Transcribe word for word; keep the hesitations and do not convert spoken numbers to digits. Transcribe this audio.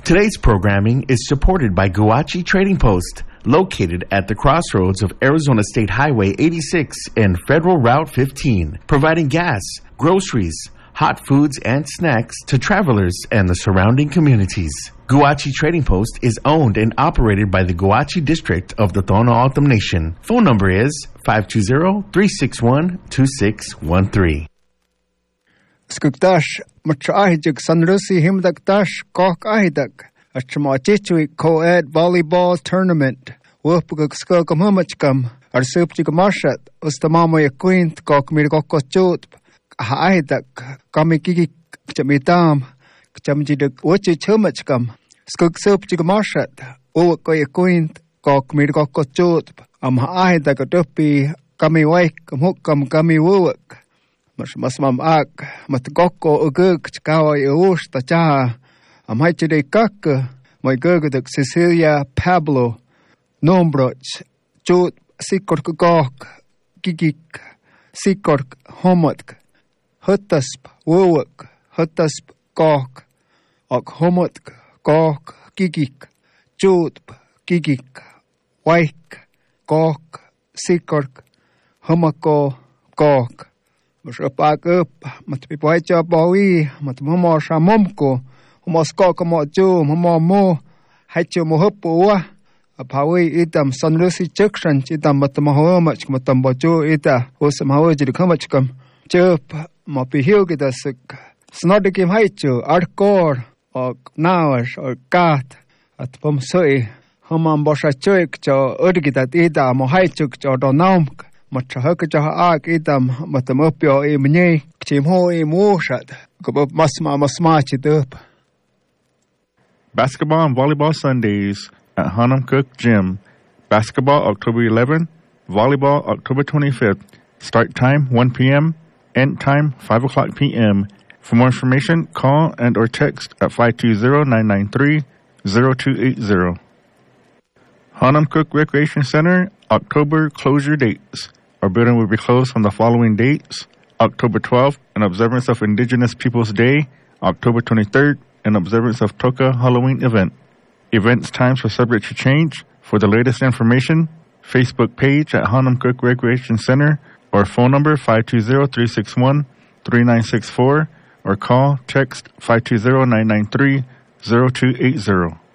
Today's programming is supported by Guachi Trading Post, located at the crossroads of Arizona State Highway eighty-six and Federal Route fifteen, providing gas, groceries, hot foods, and snacks to travelers and the surrounding communities. Guachi Trading Post is owned and operated by the Guachi District of the Tohono O'odham Nation. Phone number is five two zero, three six one, two six one three. Skugdash, Matrahijik Sanrusi Himdakdash, Kok Ahidak, a Chamachichi co-ed volleyball tournament, Wupuguk Skugum Humachkam, or Supchik Marshat, Ustamama Yaquint, Kok Mirkoko Chut, Ahidak, Kamikiki Chamitam, Chamjiduk Wichich Humachkam, Skug Supchik Marshat, Uwako Yaquint, Kok Mirkoko Chut, Am Ahidak a Dupi, Kami Wake, Mukam Kami Wuwak. Mas mas mam ak mat gokko uguk chkawa iush ta cha am haichide kak my gurguduk Cecilia Pablo Nombroch chut sikork gok gigik sikork homotk hutasp wuwak hutasp gok ok homotk gok gigik chut gigik waik gok sikork homako gok Pack up, mat pipoecha bawi, mat momo shamomko, mosko como jo, momo mo, hacho mohopoa, a pawi itam sunlucy junction, itam matamaho much matambojo ita, osam hawaji the kamachkam, chirp, mopi hilgidas, snodikim hacho, arkor, or nawash, or gat, at pomsoi, homam bosha chuik, cho urgitat ita, mohaichuk, or donamk. Matrahakajaha ak idam matamopio e mne chimho e mushat gob masma masmachi dup. Basketball and volleyball Sundays at Hanum Cook Gym. Basketball October eleventh, volleyball October twenty-fifth. Start time one p.m. End time five o'clock p.m. For more information, call and or text at five two zero, nine nine three, zero two eight zero. Hanum Cook Recreation Center October closure dates. Our building will be closed from the following dates: October twelfth, in observance of Indigenous Peoples Day; October twenty-third, in observance of Toka Halloween event. Events times are subject to change. For the latest information, Facebook page at Hanum Cook Recreation Center or phone number five two zero, three six one, three nine six four or call, text five two zero, nine nine three, zero two eight zero.